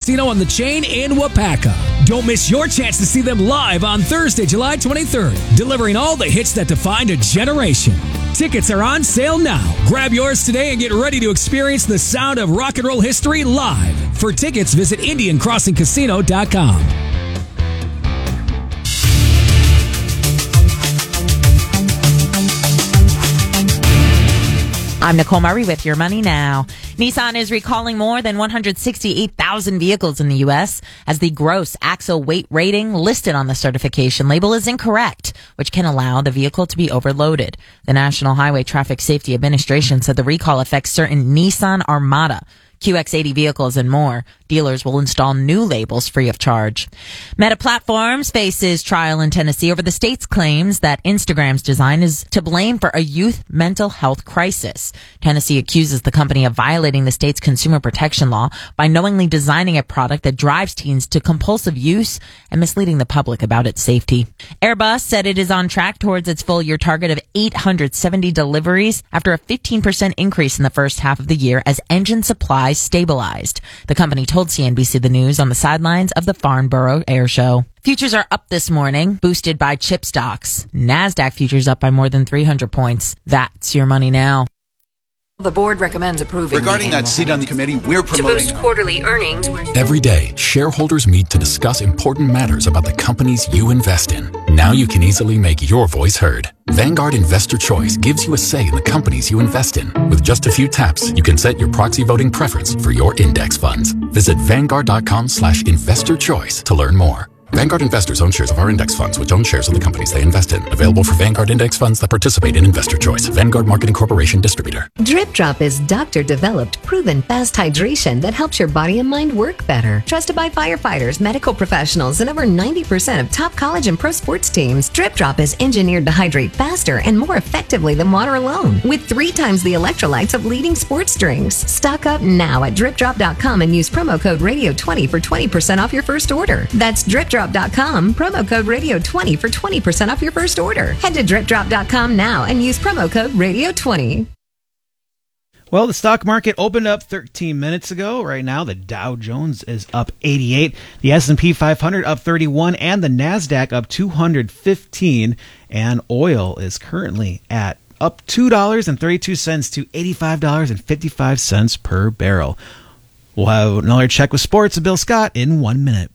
Casino on the Chain in Wapaka. Don't miss your chance to see them live on Thursday, July 23rd, delivering all the hits that defined a generation. Tickets are on sale now. Grab yours today and get ready to experience the sound of rock and roll history live. For tickets, visit IndianCrossingCasino.com. I'm Nicole Murray with Your Money Now. Nissan is recalling more than 168,000 vehicles in the U.S. as the gross axle weight rating listed on the certification label is incorrect, which can allow the vehicle to be overloaded. The National Highway Traffic Safety Administration said the recall affects certain Nissan Armada, QX80 vehicles, and more. Dealers will install new labels free of charge. Meta Platforms faces trial in Tennessee over the state's claims that Instagram's design is to blame for a youth mental health crisis. Tennessee accuses the company of violating the state's consumer protection law by knowingly designing a product that drives teens to compulsive use and misleading the public about its safety. Airbus said it is on track towards its full-year target of 870 deliveries after a 15% increase in the first half of the year as engine supply stabilized. The company told CNBC The News on the sidelines of the Farnborough Air Show. Futures are up this morning, boosted by chip stocks. NASDAQ futures up by more than 300 points. That's Your Money Now. The board recommends approving. Regarding that seat on the committee, we're promoting to boost quarterly earnings. Every day, shareholders meet to discuss important matters about the companies you invest in. Now you can easily make your voice heard. Vanguard Investor Choice gives you a say in the companies you invest in. With just a few taps, you can set your proxy voting preference for your index funds. Visit Vanguard.com/investorchoice to learn more. Vanguard investors own shares of our index funds, which own shares of the companies they invest in. Available for Vanguard index funds that participate in Investor Choice. Vanguard Marketing Corporation distributor. Drip Drop is doctor-developed, proven fast hydration that helps your body and mind work better. Trusted by firefighters, medical professionals, and over 90% of top college and pro sports teams, Drip Drop is engineered to hydrate faster and more effectively than water alone, with 3 times the electrolytes of leading sports drinks. Stock up now at DripDrop.com and use promo code Radio20 for 20% off your first order. That's DripDrop.com, promo code Radio20 for 20% off your first order. Head to DripDrop.com now and use promo code Radio20. Well, the stock market opened up 13 minutes ago. Right now, the Dow Jones is up 88, the S&P 500 up 31, and the NASDAQ up 215. And oil is currently at up $2.32 to $85.55 per barrel. We'll have another check with sports with Bill Scott in 1 minute.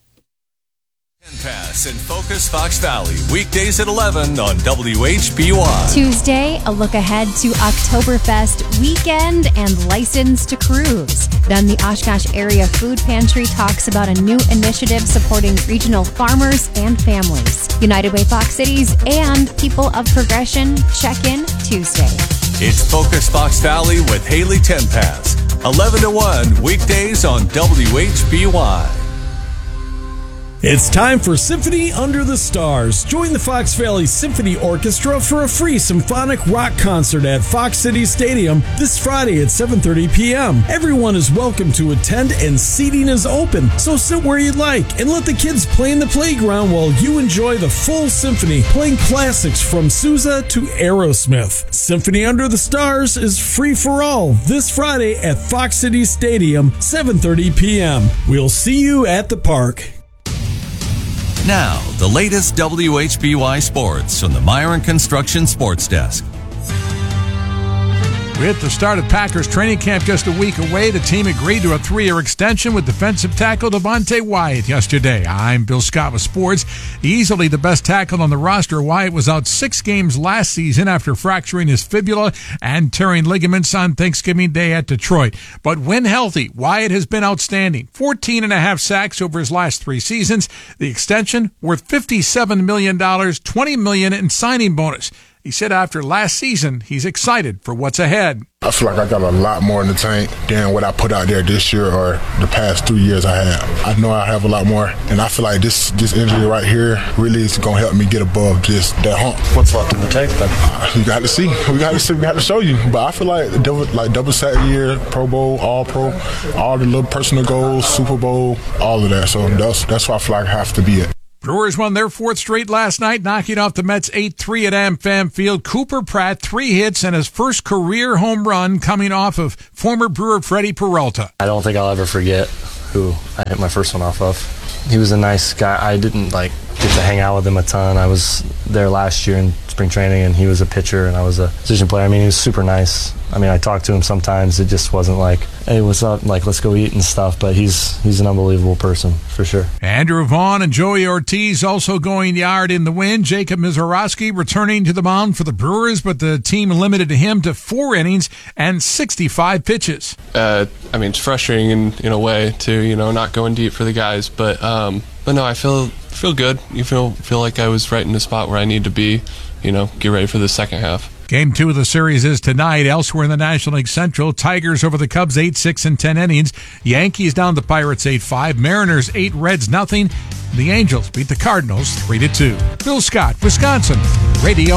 Pass in Focus Fox Valley, weekdays at 11 on WHBY. Tuesday, a look ahead to Oktoberfest weekend and License to Cruise. Then the Oshkosh Area Food Pantry talks about a new initiative supporting regional farmers and families. United Way Fox Cities and People of Progression check-in Tuesday. It's Focus Fox Valley with Haley Tenpass, 11 to 1, weekdays on WHBY. It's time for Symphony Under the Stars. Join the Fox Valley Symphony Orchestra for a free symphonic rock concert at Fox City Stadium this Friday at 7:30 p.m. Everyone is welcome to attend and seating is open, so sit where you'd like and let the kids play in the playground while you enjoy the full symphony, playing classics from Sousa to Aerosmith. Symphony Under the Stars is free for all this Friday at Fox City Stadium, 7:30 p.m. We'll see you at the park. Now, the latest WHBY sports from the Myron Construction Sports Desk. With the start of Packers training camp just a week away, the team agreed to a 3-year extension with defensive tackle Devontae Wyatt yesterday. I'm Bill Scott with sports. Easily the best tackle on the roster, Wyatt was out 6 games last season after fracturing his fibula and tearing ligaments on Thanksgiving Day at Detroit. But when healthy, Wyatt has been outstanding. 14.5 sacks over his last 3 seasons. The extension worth $57 million, $20 million in signing bonus. He said after last season, he's excited for what's ahead. I feel like I got a lot more in the tank than what I put out there this year or the past 3 years I have. I know I have a lot more, and I feel like this injury right here really is going to help me get above just that hump. What's left in the tank then? You got to see. We got to show you. But I feel like double sack year, Pro Bowl, All Pro, all the little personal goals, Super Bowl, all of that. So that's why I feel like I have to be it. Brewers won their 4th straight last night, knocking off the Mets 8-3 at AmFam Field. Cooper Pratt, 3 hits and his first career home run coming off of former Brewer Freddie Peralta. I don't think I'll ever forget who I hit my first one off of. He was a nice guy. I didn't get to hang out with him a ton. I was there last year in spring training, and he was a pitcher and I was a position player. I mean, he was super nice. I mean, I talked to him sometimes. It just wasn't like, hey, what's up? Let's go eat and stuff. But he's an unbelievable person for sure. Andrew Vaughn and Joey Ortiz also going yard in the win. Jacob Mizorowski returning to the mound for the Brewers, but the team limited him to 4 innings and 65 pitches. I mean, it's frustrating in a way to not going deep for the guys, but no, I feel good. You feel like I was right in the spot where I need to be. Get ready for the second half. Game 2 of the series is tonight. Elsewhere in the National League Central, Tigers over the Cubs 8-6 in 10 innings. Yankees down the Pirates 8-5. Mariners 8, Reds nothing. The Angels beat the Cardinals 3-2. Bill Scott, Wisconsin Radio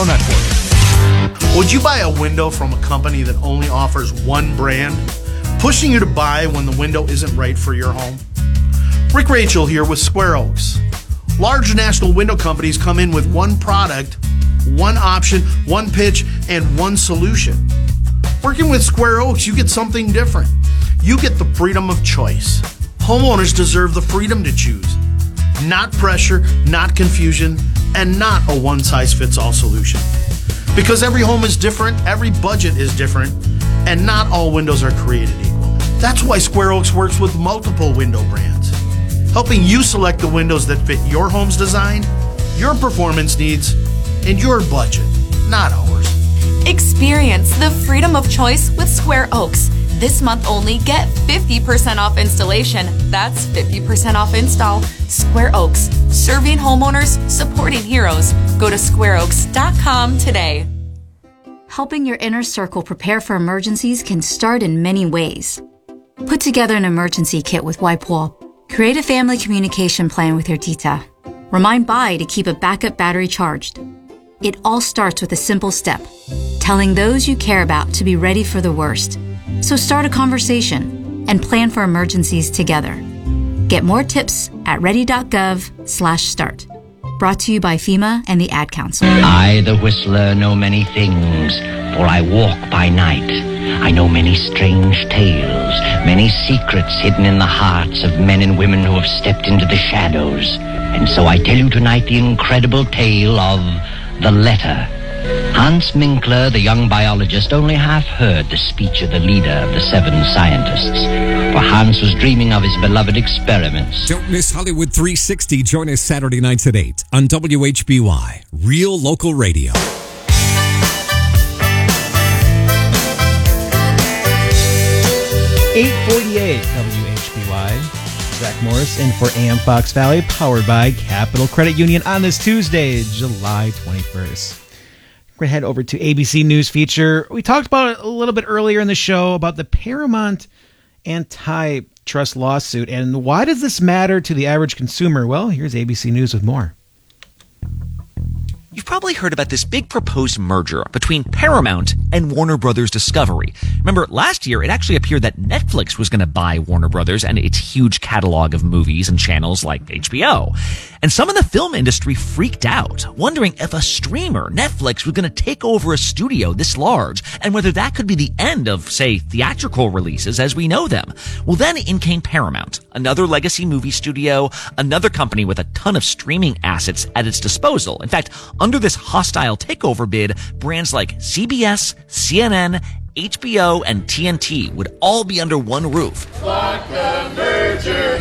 Network. Would you buy a window from a company that only offers one brand, pushing you to buy when the window isn't right for your home? Rick Rachel here with Square Oaks. Large national window companies come in with one product, one option, one pitch, and one solution. Working with Square Oaks, you get something different. You get the freedom of choice. Homeowners deserve the freedom to choose. Not pressure, not confusion, and not a one-size-fits-all solution. Because every home is different, every budget is different, and not all windows are created equal. That's why Square Oaks works with multiple window brands, helping you select the windows that fit your home's design, your performance needs, and your budget, not ours. Experience the freedom of choice with Square Oaks. This month only, get 50% off installation. That's 50% off install. Square Oaks, serving homeowners, supporting heroes. Go to squareoaks.com today. Helping your inner circle prepare for emergencies can start in many ways. Put together an emergency kit with WipeWall. Create a family communication plan with your tita. Remind Bai to keep a backup battery charged. It all starts with a simple step, telling those you care about to be ready for the worst. So start a conversation and plan for emergencies together. Get more tips at ready.gov/start. Brought to you by FEMA and the Ad Council. I, the Whistler, know many things, for I walk by night. I know many strange tales, many secrets hidden in the hearts of men and women who have stepped into the shadows. And so I tell you tonight the incredible tale of The Letter. Hans Minkler, the young biologist, only half heard the speech of the leader of the 7 scientists, for Hans was dreaming of his beloved experiments. Don't miss Hollywood 360. Join us Saturday nights at 8 on WHBY, Real Local Radio. 848 WHBY. Zach Morris in for AM Fox Valley, powered by Capital Credit Union on this Tuesday, July 21st. We're going to head over to ABC News feature. We talked about it a little bit earlier in the show about the Paramount antitrust lawsuit. And why does this matter to the average consumer? Well, here's ABC News with more. You've probably heard about this big proposed merger between Paramount and Warner Brothers Discovery. Remember, last year it actually appeared that Netflix was going to buy Warner Brothers and its huge catalog of movies and channels like HBO. And some in the film industry freaked out, wondering if a streamer, Netflix, was going to take over a studio this large and whether that could be the end of, say, theatrical releases as we know them. Well, then in came Paramount, another legacy movie studio, another company with a ton of streaming assets at its disposal. In fact, under this hostile takeover bid, brands like CBS, CNN, HBO, and TNT would all be under one roof. Fuck the merger.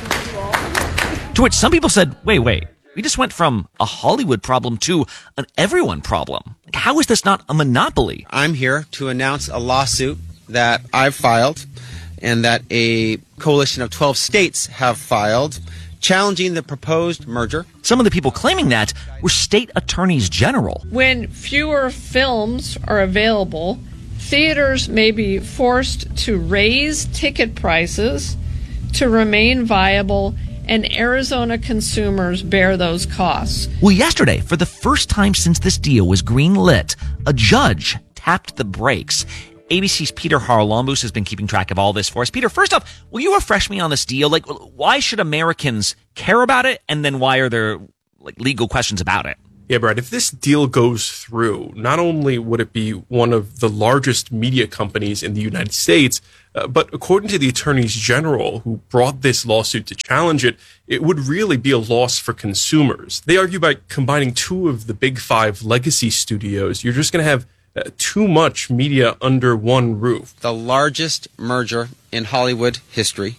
To which some people said, wait, we just went from a Hollywood problem to an everyone problem. How is this not a monopoly? I'm here to announce a lawsuit that I've filed and that a coalition of 12 states have filed, challenging the proposed merger. Some of the people claiming that were state attorneys general. When fewer films are available, theaters may be forced to raise ticket prices to remain viable, and Arizona consumers bear those costs. Well, yesterday, for the first time since this deal was green-lit, a judge tapped the brakes. ABC's Peter Haralambous has been keeping track of all this for us. Peter, first off, will you refresh me on this deal? Why should Americans care about it? And then why are there legal questions about it? Yeah, Brad, if this deal goes through, not only would it be one of the largest media companies in the United States But according to the attorneys general who brought this lawsuit to challenge it, it would really be a loss for consumers. They argue by combining two of the big five legacy studios, you're just going to have too much media under one roof. The largest merger in Hollywood history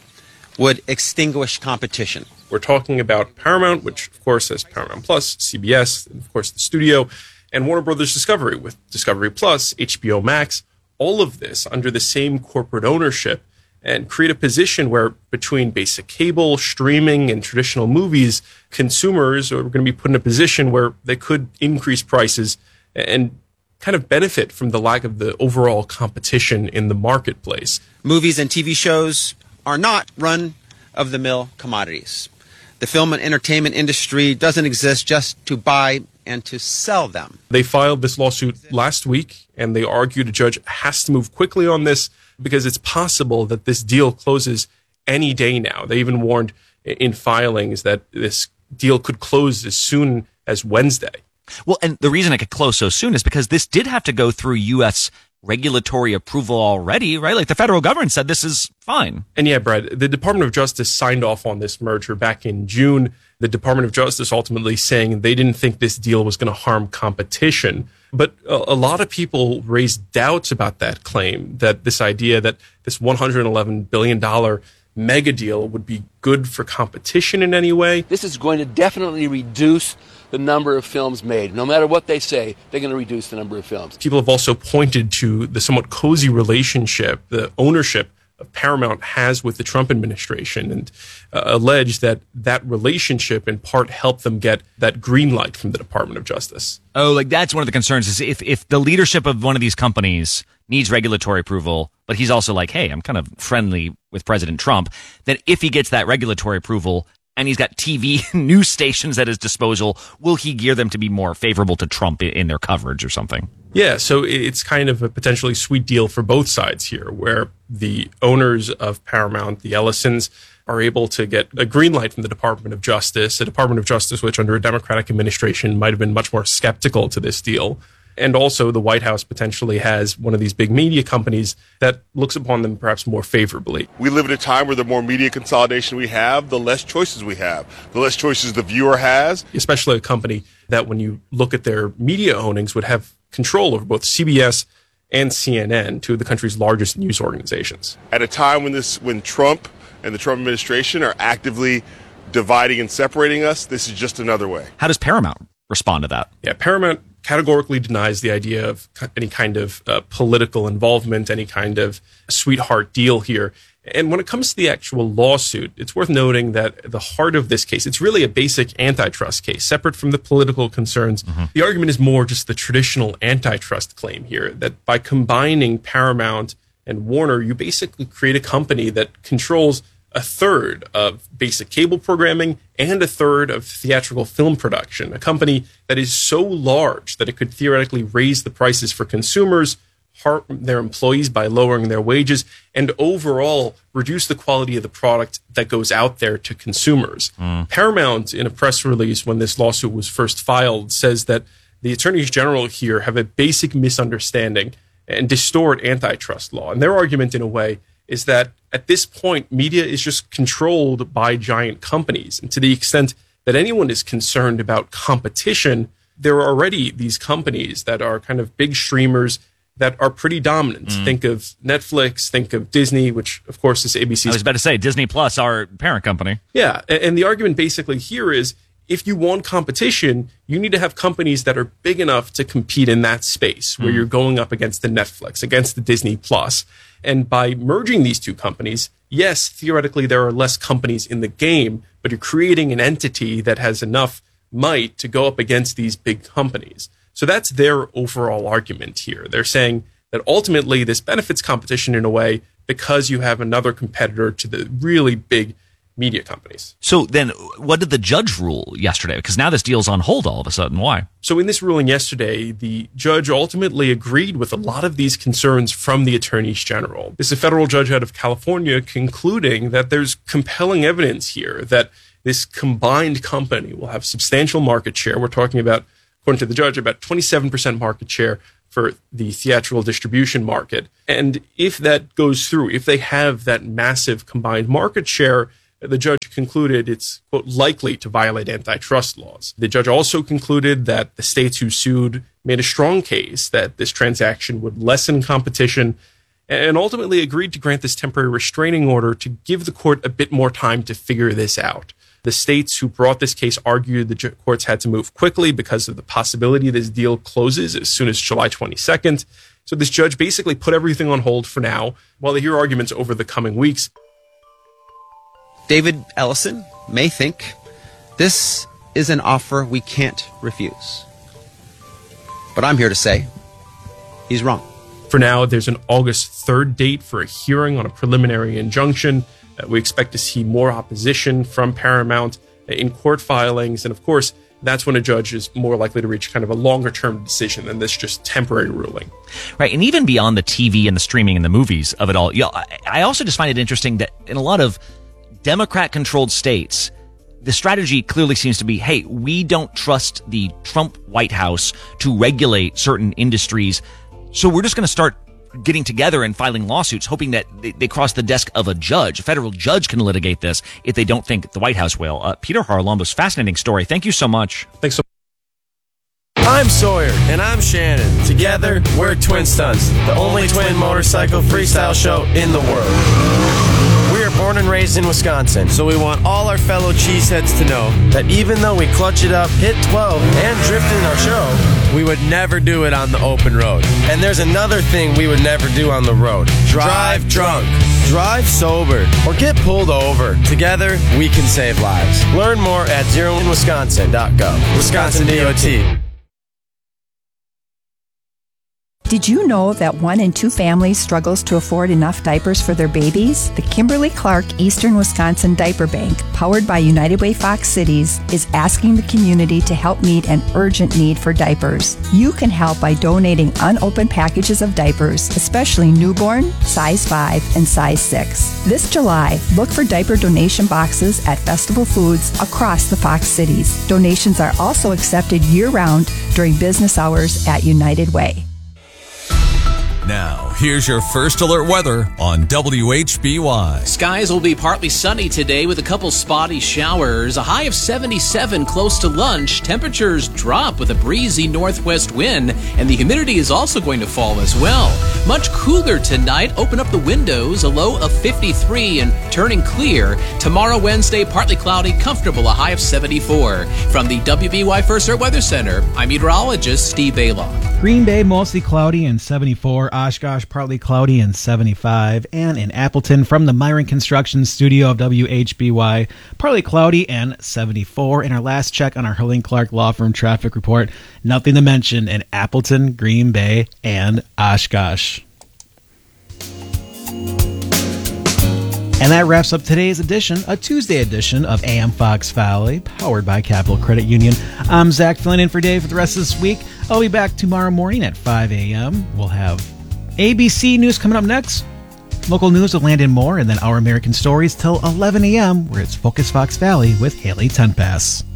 would extinguish competition. We're talking about Paramount, which of course has Paramount Plus, CBS, and of course the studio, and Warner Brothers Discovery with Discovery Plus, HBO Max, all of this under the same corporate ownership, and create a position where between basic cable, streaming, and traditional movies, consumers are going to be put in a position where they could increase prices and kind of benefit from the lack of the overall competition in the marketplace. Movies and TV shows are not run-of-the-mill commodities. The film and entertainment industry doesn't exist just to buy and to sell them. They filed this lawsuit last week, and they argued a judge has to move quickly on this because it's possible that this deal closes any day now. They even warned in filings that this deal could close as soon as Wednesday. Well, and the reason it could close so soon is because this did have to go through U.S. regulatory approval already, right? Like the federal government said this is fine. And yeah, Brad, the Department of Justice signed off on this merger back in June. The Department of Justice ultimately saying they didn't think this deal was going to harm competition. But a lot of people raised doubts about that claim, that this idea that this $111 billion mega deal would be good for competition in any way. This is going to definitely reduce the number of films made. No matter what they say, they're going to reduce the number of films. People have also pointed to the somewhat cozy relationship, the ownership of Paramount has with the Trump administration, and alleged that that relationship in part helped them get that green light from the Department of Justice. Oh, like that's one of the concerns is if the leadership of one of these companies needs regulatory approval, but he's also like, hey, I'm kind of friendly with President Trump, then if he gets that regulatory approval and he's got TV news stations at his disposal, will he gear them to be more favorable to Trump in their coverage or something? Yeah, so it's kind of a potentially sweet deal for both sides here, where the owners of Paramount, the Ellisons, are able to get a green light from the Department of Justice, a Department of Justice which under a Democratic administration might have been much more skeptical to this deal. And also the White House potentially has one of these big media companies that looks upon them perhaps more favorably. We live in a time where the more media consolidation we have, the less choices we have, the less choices the viewer has. Especially a company that when you look at their media ownings would have control over both CBS and CNN, two of the country's largest news organizations. At a time when Trump and the Trump administration are actively dividing and separating us, this is just another way. How does Paramount respond to that? Yeah, Paramount categorically denies the idea of any kind of political involvement, any kind of sweetheart deal here. And when it comes to the actual lawsuit, it's worth noting that the heart of this case, it's really a basic antitrust case, separate from the political concerns. Mm-hmm. The argument is more just the traditional antitrust claim here, that by combining Paramount and Warner, you basically create a company that controls a third of basic cable programming and a third of theatrical film production, a company that is so large that it could theoretically raise the prices for consumers, harm their employees by lowering their wages, and overall reduce the quality of the product that goes out there to consumers. Paramount, in a press release when this lawsuit was first filed, says that the attorneys general here have a basic misunderstanding and distort antitrust law. And their argument, in a way, is that at this point, media is just controlled by giant companies. And to the extent that anyone is concerned about competition, there are already these companies that are kind of big streamers that are pretty dominant. Think of Netflix, think of Disney, which of course is ABC's. I was about to say Disney Plus, our parent company. Yeah. And the argument basically here is if you want competition, you need to have companies that are big enough to compete in that space where you're going up against the Netflix, against the Disney Plus. And by merging these two companies, yes, theoretically, there are less companies in the game, but you're creating an entity that has enough might to go up against these big companies. So that's their overall argument here. They're saying that ultimately this benefits competition in a way because you have another competitor to the really big media companies. So then what did the judge rule yesterday? Because now this deal's on hold all of a sudden. Why? So in this ruling yesterday, the judge ultimately agreed with a lot of these concerns from the attorneys general. This is a federal judge out of California concluding that there's compelling evidence here that this combined company will have substantial market share. We're talking about, according to the judge, about 27% market share for the theatrical distribution market. And if that goes through, if they have that massive combined market share, the judge concluded it's, quote, likely to violate antitrust laws. The judge also concluded that the states who sued made a strong case that this transaction would lessen competition, and ultimately agreed to grant this temporary restraining order to give the court a bit more time to figure this out. The states who brought this case argued the courts had to move quickly because of the possibility this deal closes as soon as July 22nd. So this judge basically put everything on hold for now while they hear arguments over the coming weeks. David Ellison may think this is an offer we can't refuse. But I'm here to say he's wrong. For now, there's an August 3rd date for a hearing on a preliminary injunction. We expect to see more opposition from Paramount in court filings. And of course, that's when a judge is more likely to reach kind of a longer-term decision than this just temporary ruling. Right, and even beyond the TV and the streaming and the movies of it all, I also just find it interesting that in a lot of Democrat-controlled states, the strategy clearly seems to be, hey, we don't trust the Trump White House to regulate certain industries, so we're just going to start getting together and filing lawsuits, hoping that they cross the desk of a judge. A federal judge can litigate this if they don't think the White House will. Peter Haralambos, fascinating story. Thank you so much. Thanks so much. I'm Sawyer, and I'm Shannon. Together, we're Twin Stunts, the only twin motorcycle freestyle show in the world. We are born and raised in Wisconsin, so we want all our fellow cheeseheads to know that even though we clutch it up, hit 12, and drift in our show, we would never do it on the open road. And there's another thing we would never do on the road. Drive drunk, drive sober, or get pulled over. Together, we can save lives. Learn more at zeroinwisconsin.gov. Wisconsin DOT. Did you know that 1 in 2 families struggles to afford enough diapers for their babies? The Kimberly-Clark Eastern Wisconsin Diaper Bank, powered by United Way Fox Cities, is asking the community to help meet an urgent need for diapers. You can help by donating unopened packages of diapers, especially newborn, size 5, and size 6. This July, look for diaper donation boxes at Festival Foods across the Fox Cities. Donations are also accepted year-round during business hours at United Way. Now, here's your first alert weather on WHBY. Skies will be partly sunny today with a couple spotty showers. A high of 77 close to lunch. Temperatures drop with a breezy northwest wind, and the humidity is also going to fall as well. Much cooler tonight. Open up the windows. A low of 53 and turning clear. Tomorrow, Wednesday, partly cloudy, comfortable. A high of 74. From the WBY First Alert Weather Center, I'm meteorologist Steve Baylock. Green Bay, mostly cloudy and 74. Oshkosh, partly cloudy and 75. And in Appleton, from the Myron Construction Studio of WHBY, partly cloudy and 74. In our last check on our Hurling Clark Law Firm traffic report, nothing to mention in Appleton, Green Bay, and Oshkosh. And that wraps up today's edition, a Tuesday edition of AM Fox Valley, powered by Capital Credit Union. I'm Zach, filling in for Dave for the rest of this week. I'll be back tomorrow morning at 5 a.m. We'll have ABC News coming up next, local news with Landon Moore, and then Our American Stories till 11 a.m., where it's Focus Fox Valley with Haley Tenpass.